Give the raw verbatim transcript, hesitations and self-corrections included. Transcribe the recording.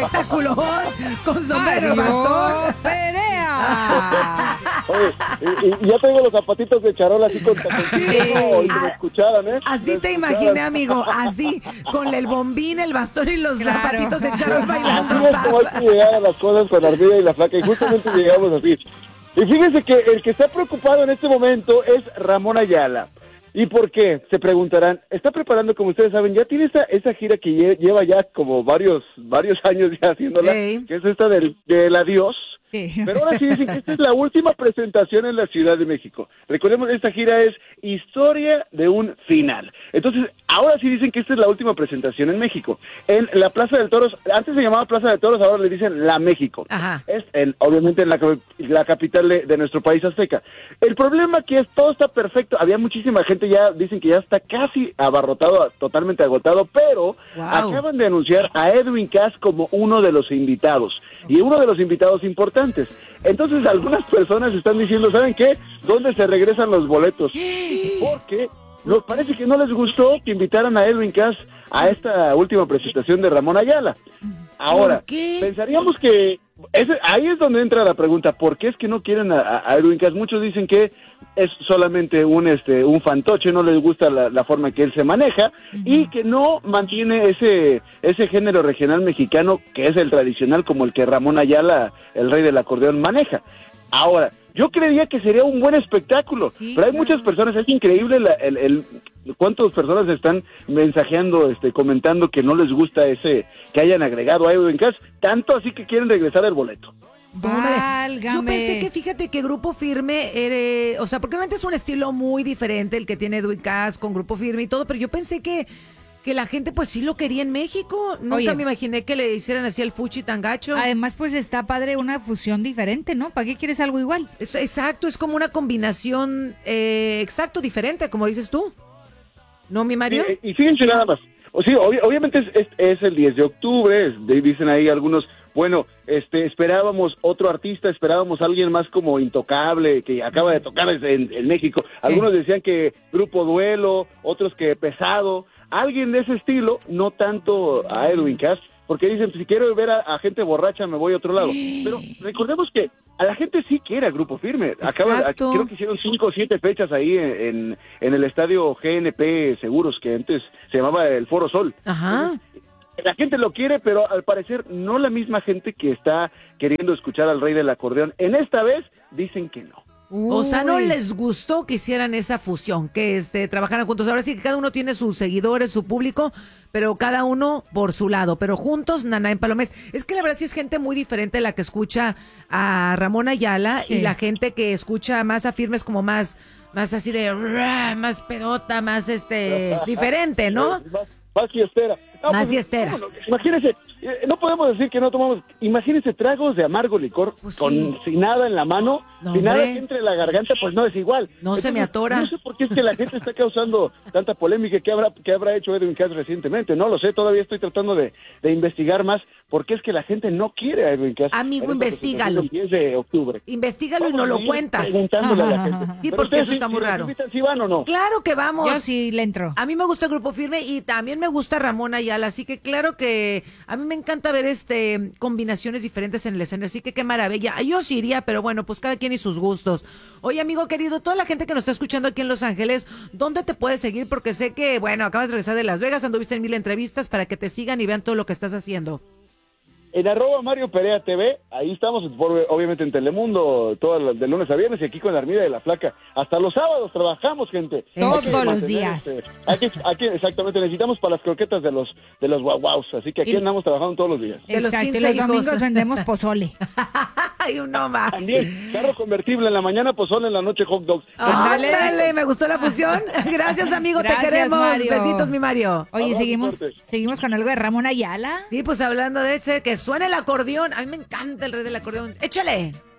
espectáculos con sombrero y bastón. Perea. Oye, y, y ya tengo los zapatitos de charol así con taconcito, Sí. y me escucharan, ¿eh? Así Me te escucharan. imaginé, amigo, así, con el bombín, el bastón y los Claro. zapatitos de charol Así bailando. es como hay que llegar a las cosas con Ardilla y la Flaca, y justamente llegamos así. Y fíjense que el que está preocupado en este momento es Ramón Ayala. ¿Y por qué? Se preguntarán. Está preparando, como ustedes saben, ya tiene esa, esa gira que lle- lleva ya como varios varios años ya haciéndola, Ey. que es esta del, del adiós. Sí. Pero ahora sí dicen que esta es la última presentación en la Ciudad de México. Recordemos que esta gira es Historia de un Final. Entonces, ahora sí dicen que esta es la última presentación en México. En la Plaza del Toros, antes se llamaba Plaza de Toros, ahora le dicen La México. Ajá. Es en, obviamente en la, cap- la capital de, de nuestro país azteca. El problema aquí es todo está perfecto. Había muchísima gente, ya dicen que ya está casi abarrotado, totalmente agotado, pero Wow. acaban de anunciar a Edwin Cass como uno de los invitados. Y uno de los invitados importantes. Entonces algunas personas están diciendo, ¿saben qué? ¿Dónde se regresan los boletos? Porque no, parece que no les gustó que invitaran a Edwin Cass a esta última presentación de Ramón Ayala. Ahora, ¿Por qué? pensaríamos que ese- ahí es donde entra la pregunta, ¿por qué es que no quieren a, a Edwin Cass? Muchos dicen que es solamente un este un fantoche, no les gusta la, la forma en que él se maneja y que no mantiene ese ese género regional mexicano que es el tradicional como el que Ramón Ayala, el rey del acordeón, maneja. Ahora, yo creería que sería un buen espectáculo, Sí, pero hay claro. muchas personas, es increíble la- el, el cuántas personas están mensajeando, este, comentando que no les gusta ese, que hayan agregado a Edwin Cass, tanto así que quieren regresar el boleto. Tómale. Válgame. Yo pensé que, fíjate que Grupo Firme, era, o sea, porque obviamente es un estilo muy diferente el que tiene Edwin Cass con Grupo Firme y todo, pero yo pensé que, que la gente pues sí lo quería en México. Nunca Oye. me imaginé que le hicieran así el fuchi tan gacho. Además, pues está padre una fusión diferente, ¿no? ¿Para qué quieres algo igual? Es- exacto, es como una combinación, eh, exacto, diferente, como dices tú. ¿No, mi Mario? Y, y fíjense nada más. O sí, obvi- obviamente es, es, es el diez de octubre, es- de- dicen ahí algunos, bueno, este, esperábamos otro artista, esperábamos a alguien más como Intocable, que acaba de tocar en, en México. Algunos decían que Grupo Duelo, otros que Pesado, alguien de ese estilo, no tanto a Edwin Cass, porque dicen, si quiero ver a, a gente borracha me voy a otro lado. Pero recordemos que a la gente sí quiere a Grupo Firme. Acaba, Exacto. creo que hicieron cinco o siete fechas ahí en, en el estadio G N P Seguros, que antes se llamaba el Foro Sol. Ajá. La gente lo quiere, pero al parecer no la misma gente que está queriendo escuchar al rey del acordeón. En esta vez dicen que no. O sea, no Uy. les gustó que hicieran esa fusión, que este trabajaran juntos. Ahora sí que cada uno tiene sus seguidores, su público, pero cada uno por su lado, pero juntos, Naná en Palomés. Es que la verdad sí es gente muy diferente la que escucha a Ramón Ayala Sí. y la gente que escucha más a Firme es como más, más así de, "Rah", más pedota, más este, diferente, ¿no? Más, más fiestera. No, Más pues, fiestera. no, no, imagínense, eh, no podemos decir que no tomamos, imagínense tragos de amargo licor Pues con sí. sin nada en la mano, No, sin nada hombre. que entre en la garganta, pues no es igual. No se me atora. No sé por qué es que la gente está causando tanta polémica que habrá que habrá hecho Edwin Cass recientemente, no lo sé, todavía estoy tratando de, de investigar más por qué es que la gente no quiere a Edwin Cass. Amigo, en esta investígalo. presentación del diez de octubre. Investígalo y Vamos no a lo seguir cuentas. Preguntándole a la Ajá, gente. ajá. Sí, Pero porque ustedes eso está sí, muy si nos raro. invitan, ¿sí van o no? Claro que vamos. Yo sí le entro. A mí me gusta Grupo Firme y también me gusta Ramón Ayala, así que claro que a mí me encanta ver este combinaciones diferentes en el escenario, así que qué maravilla. Yo sí iría, pero bueno, pues cada quien y sus gustos. Oye, amigo querido, toda la gente que nos está escuchando aquí en Los Ángeles, ¿dónde te puedes seguir? Porque sé que, bueno, acabas de regresar de Las Vegas, anduviste en mil entrevistas para que te sigan y vean todo lo que estás haciendo. En arroba Mario Perea T V, ahí estamos, por- obviamente en Telemundo, todas las- de lunes a viernes, y aquí con la Armida de la Flaca. Hasta los sábados trabajamos, gente. Todos Hay que los mantener, días. este, hay que, hay que- exactamente, necesitamos para las croquetas de los de los guauaus, así que aquí Y- andamos trabajando todos los días. De los Exacto, y quince los hijos. domingos vendemos pozole. Ay, uno más. También, carro convertible en la mañana, pozole en la noche, hot dogs. Ándale. Ándale, me gustó la fusión. Gracias, amigo, Gracias, te queremos. Mario. Besitos, mi Mario. Oye, Abrazo seguimos, fuerte. seguimos con algo de Ramón Ayala. Sí, pues hablando de ese, que suene el acordeón. A mí me encanta el rey del acordeón. Échale.